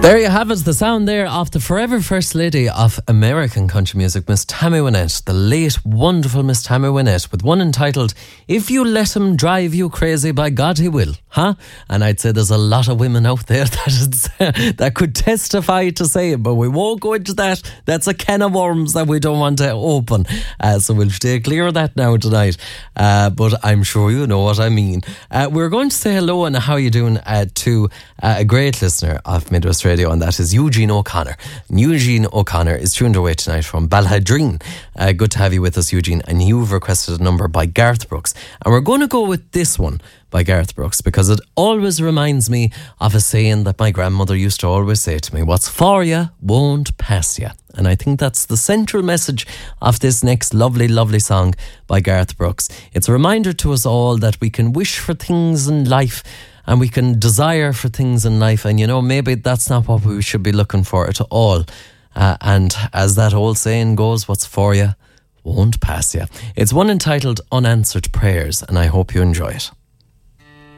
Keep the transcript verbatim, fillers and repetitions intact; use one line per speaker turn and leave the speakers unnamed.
There you have it, the sound there of the forever First Lady of American country music, Miss Tammy Wynette, the late wonderful Miss Tammy Wynette, with one entitled, If You Let Him Drive You Crazy, By God He Will. Huh? And I'd say there's a lot of women out there that, is, that could testify to say it, but we won't go into that. That's a can of worms that we don't want to open. Uh, so we'll stay clear of that now tonight. Uh, but I'm sure you know what I mean. Uh, we're going to say hello and how you doing uh, to uh, a great listener of Midwest Radio, and that is Eugene O'Connor. And Eugene O'Connor is tuned away tonight from Balhadreen. Uh, good to have you with us, Eugene. And you've requested a number by Garth Brooks. And we're going to go with this one by Garth Brooks because it always reminds me of a saying that my grandmother used to always say to me, what's for you won't pass you. And I think that's the central message of this next lovely, lovely song by Garth Brooks. It's a reminder to us all that we can wish for things in life and we can desire for things in life. And, you know, maybe that's not what we should be looking for at all. Uh, and as that old saying goes, what's for you won't pass you. It's one entitled Unanswered Prayers, and I hope you enjoy it.